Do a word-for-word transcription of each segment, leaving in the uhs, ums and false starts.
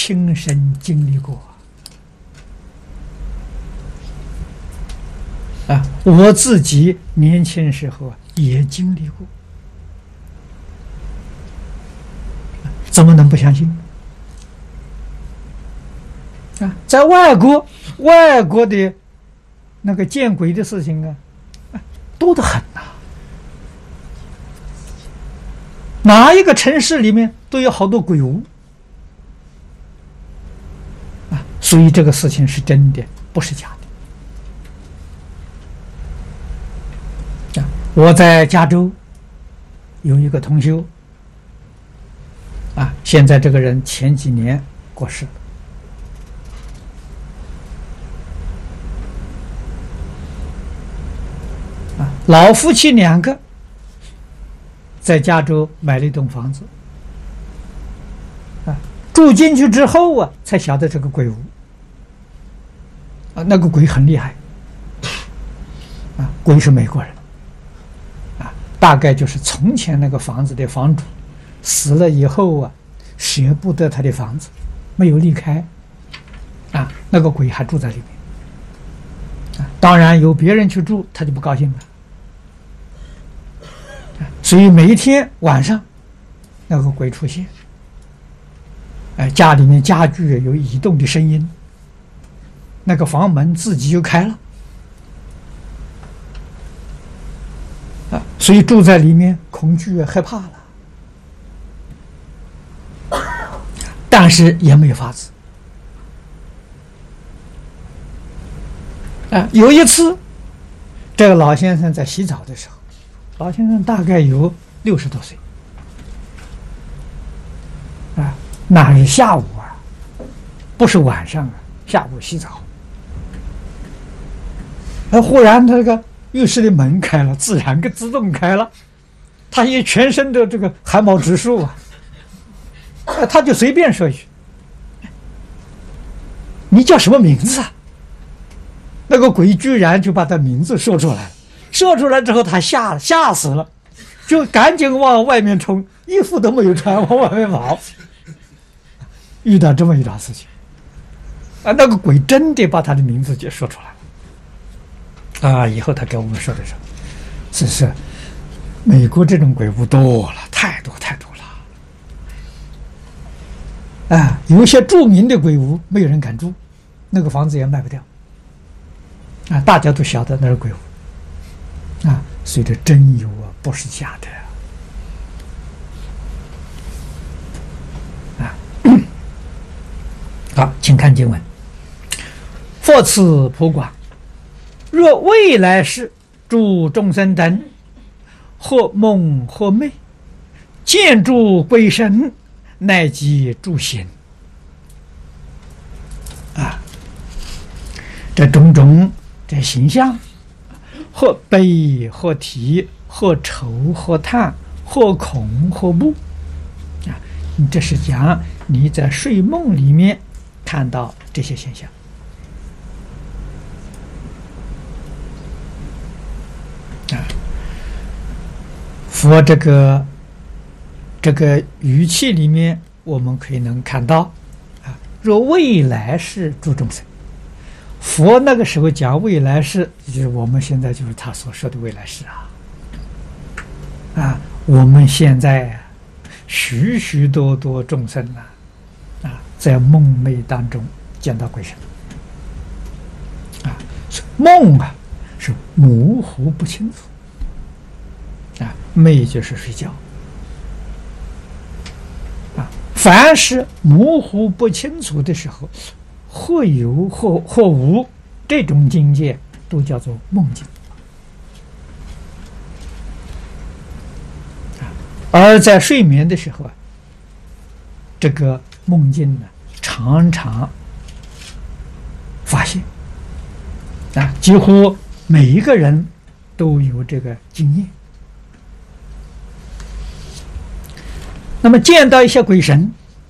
亲身经历过啊！我自己年轻时候啊也经历过，怎么能不相信啊？在外国，外国的那个见鬼的事情啊，多得很呐、啊！哪一个城市里面都有好多鬼屋啊！所以这个事情是真的，不是假的啊！我在加州有一个同修啊，现在这个人前几年过世了。啊，老夫妻两个在加州买了一栋房子，啊，住进去之后啊，才晓得这个鬼屋，啊，那个鬼很厉害，啊，鬼是美国人，啊，大概就是从前那个房子的房主死了以后啊，舍不得他的房子，没有离开，啊，那个鬼还住在里面，啊，当然有别人去住，他就不高兴了。所以每一天晚上，那个鬼出现，哎，家里面家具有移动的声音，那个房门自己就开了，啊，所以住在里面恐惧害怕了，但是也没有法子。啊，有一次，这个老先生在洗澡的时候。老先生大概有六十多岁，啊，那是下午啊，不是晚上啊，下午洗澡。而忽然他这个浴室的门开了，自然个自动开了，他也全身的这个汗毛直竖啊，啊，他就随便说一句：“你叫什么名字啊？”那个鬼居然就把他名字说出来了。说出来之后，他吓吓死了，就赶紧往外面冲，衣服都没有穿，往外面跑。遇到这么一桩事情，啊，那个鬼真的把他的名字就说出来了。啊，以后他给我们说的时候，只是美国这种鬼屋多了，太多太多了。啊，有一些著名的鬼屋，没有人敢住，那个房子也卖不掉。啊，大家都晓得那是鬼屋。啊，所以这真有啊，不是假的啊！好，请看经文：佛此普广，若未来世诸众生等，或梦或寐，见诸鬼神，乃及诸行啊，这种种这形象。或悲或啼或愁或叹或恐或怖啊，你这是讲你在睡梦里面看到这些现象啊。佛这个这个语气里面，我们可以能看到啊，若未来世诸众生。佛那个时候讲未来世，就是我们现在就是他所说的未来世啊，啊，我们现在啊，许许多多众生啊，啊，在梦寐当中见到鬼神，啊，梦啊是模糊不清楚，啊，寐就是睡觉，啊，凡是模糊不清楚的时候。或有或或无，这种境界都叫做梦境。而在睡眠的时候啊，这个梦境呢，常常发现啊，几乎每一个人都有这个经验。那么见到一些鬼神。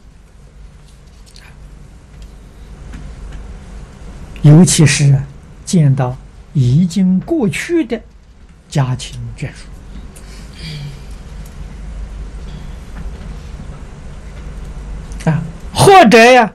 尤其是见到已经过去的家亲眷属啊，或者呀